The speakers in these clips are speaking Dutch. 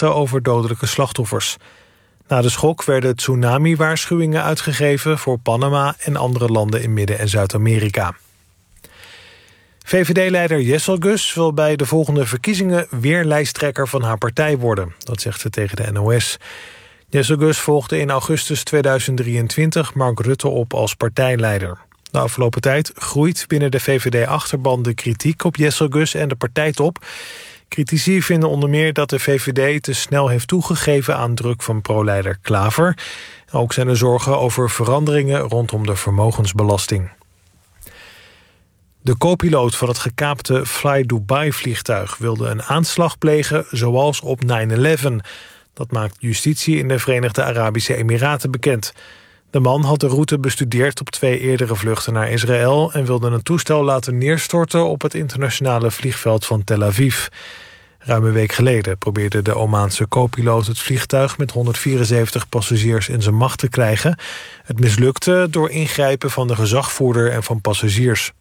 berichten over dodelijke slachtoffers. Na de schok werden tsunami-waarschuwingen uitgegeven voor Panama en andere landen in Midden- en Zuid-Amerika. VVD-leider Jesselgus wil bij de volgende verkiezingen weer lijsttrekker van haar partij worden. Dat zegt ze tegen de NOS. Jesselgus volgde in augustus 2023 Mark Rutte op als partijleider. De afgelopen tijd groeit binnen de VVD-achterban de kritiek op Jesselgus en de partijtop. Critici vinden onder meer dat de VVD te snel heeft toegegeven aan druk van pro-leider Klaver. Ook zijn er zorgen over veranderingen rondom de vermogensbelasting. De co-piloot van het gekaapte Fly Dubai-vliegtuig wilde een aanslag plegen zoals op 9/11. Dat maakt justitie in de Verenigde Arabische Emiraten bekend. De man had de route bestudeerd op 2 eerdere vluchten naar Israël en wilde een toestel laten neerstorten op het internationale vliegveld van Tel Aviv. Ruim een week geleden probeerde de Omaanse co-piloot het vliegtuig met 174 passagiers in zijn macht te krijgen. Het mislukte door ingrijpen van de gezagvoerder en van passagiers.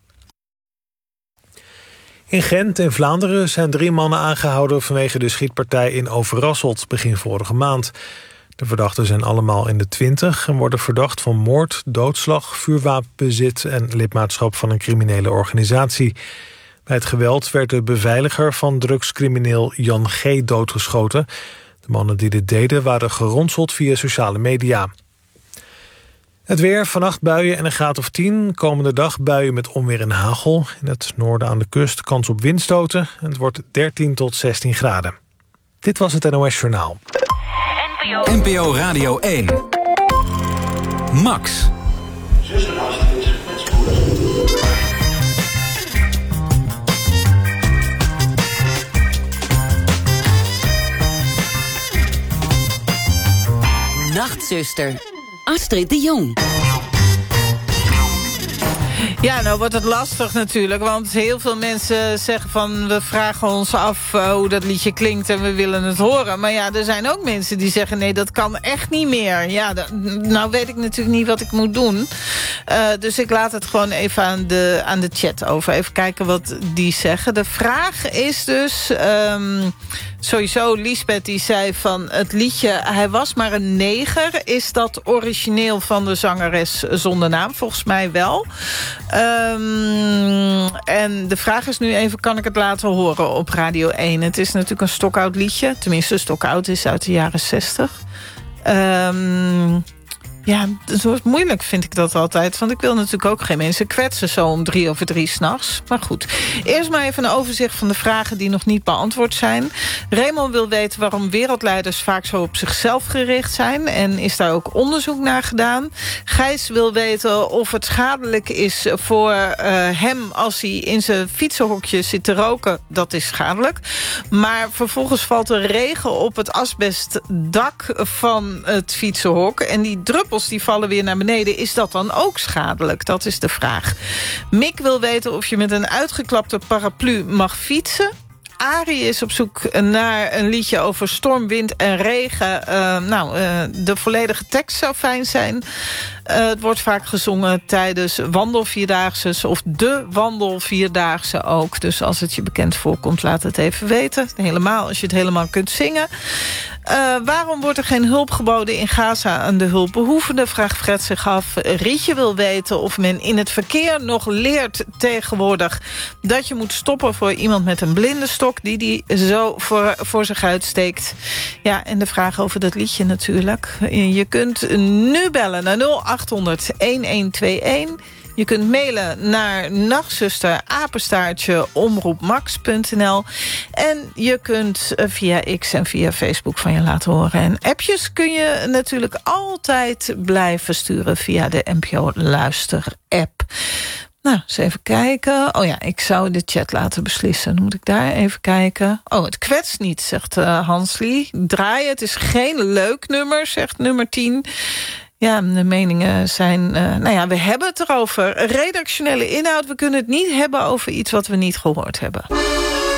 In Gent in Vlaanderen zijn 3 mannen aangehouden vanwege de schietpartij in Overasselt begin vorige maand. De verdachten zijn allemaal in de 20 en worden verdacht van moord, doodslag, vuurwapenbezit en lidmaatschap van een criminele organisatie. Bij het geweld werd de beveiliger van drugscrimineel Jan G. doodgeschoten. De mannen die dit deden waren geronseld via sociale media. Het weer, vannacht buien en een graad of 10. Komende dag buien met onweer en hagel. In het noorden aan de kust kans op windstoten. En het wordt 13 tot 16 graden. Dit was het NOS Journaal. NPO Radio 1. Max. Nachtzuster, Astrid de Jong. Ja, nou wordt het lastig natuurlijk, want heel veel mensen zeggen van we vragen ons af hoe dat liedje klinkt en we willen het horen. Maar ja, er zijn ook mensen die zeggen nee, dat kan echt niet meer. Ja, nou weet ik natuurlijk niet wat ik moet doen. Dus ik laat het gewoon even aan de chat over. Even kijken wat die zeggen. De vraag is dus, sowieso Liesbeth die zei van het liedje Hij was maar een neger. Is dat origineel van de zangeres zonder naam? Volgens mij wel. En de vraag is nu even, kan ik het laten horen op Radio 1? Het is natuurlijk een stokoud liedje. Tenminste, stokoud is uit de jaren 60. Ja, zo moeilijk vind ik dat altijd. Want ik wil natuurlijk ook geen mensen kwetsen zo om 3:03 s'nachts. Maar goed, eerst maar even een overzicht van de vragen die nog niet beantwoord zijn. Raymond wil weten waarom wereldleiders vaak zo op zichzelf gericht zijn. En is daar ook onderzoek naar gedaan. Gijs wil weten of het schadelijk is voor hem als hij in zijn fietsenhokje zit te roken. Dat is schadelijk. Maar vervolgens valt er regen op het asbestdak van het fietsenhok. En die druppels die vallen weer naar beneden. Is dat dan ook schadelijk? Dat is de vraag. Mick wil weten of je met een uitgeklapte paraplu mag fietsen. Arie is op zoek naar een liedje over storm, wind en regen. De volledige tekst zou fijn zijn. Het wordt vaak gezongen tijdens wandelvierdaagse of de wandelvierdaagse ook. Dus als het je bekend voorkomt, laat het even weten. Helemaal als je het helemaal kunt zingen. Waarom wordt er geen hulp geboden in Gaza aan de hulpbehoevenden? Vraagt Fred zich af. Rietje wil weten of men in het verkeer nog leert tegenwoordig dat je moet stoppen voor iemand met een blinde stok die zo voor zich uitsteekt. Ja, en de vraag over dat liedje natuurlijk. Je kunt nu bellen naar 0800-1121. Je kunt mailen naar nachtzuster@omroepmax.nl. En je kunt via X en via Facebook van je laten horen. En appjes kun je natuurlijk altijd blijven sturen via de NPO Luister-app. Nou, eens even kijken. Oh ja, ik zou de chat laten beslissen. Dan moet ik daar even kijken. Oh, het kwetst niet, zegt Hanslie. Draaien, het is geen leuk nummer, zegt nummer 10. Ja, de meningen zijn... we hebben het erover. Redactionele inhoud, we kunnen het niet hebben over iets wat we niet gehoord hebben.